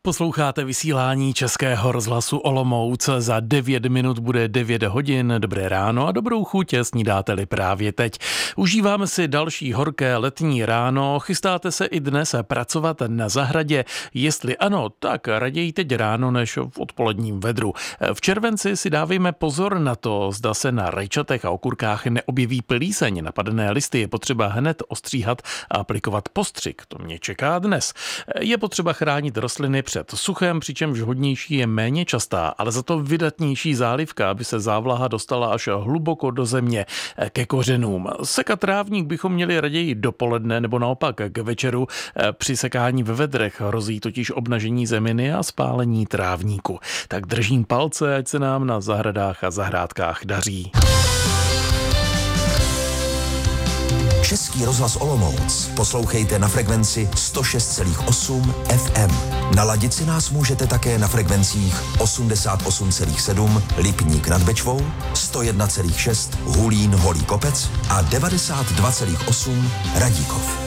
Posloucháte vysílání Českého rozhlasu Olomouc. Za 9 minut bude 9 hodin. Dobré ráno a dobrou chuť snídáte-li právě teď. Užíváme si další horké letní ráno. Chystáte se i dnes pracovat na zahradě? Jestli ano, tak raději teď ráno než v odpoledním vedru. V červenci si dávejme pozor na to, zda se na rajčatech a okurkách neobjeví plíseň. Napadené listy je potřeba hned ostříhat a aplikovat postřik. To mě čeká dnes. Je potřeba chránit rostliny před suchem, přičemž hodnější je méně častá, ale za to vydatnější zálivka, aby se závlaha dostala až hluboko do země ke kořenům. Sekat trávník bychom měli raději dopoledne nebo naopak k večeru. Při sekání ve vedrech hrozí totiž obnažení zeminy a spálení trávníku. Tak držím palce, ať se nám na zahradách a zahrádkách daří. Český rozhlas Olomouc poslouchejte na frekvenci 106,8 FM. Naladit si nás můžete také na frekvencích 88,7 Lipník nad Bečvou, 101,6 Hulín Holý Kopec a 92,8 Radíkov.